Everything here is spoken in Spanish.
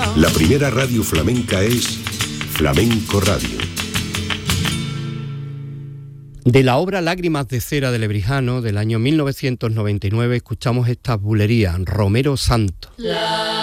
La primera radio flamenca es Flamenco Radio. De la obra Lágrimas de cera de Lebrijano del año 1999 escuchamos esta bulería, Romero Santo.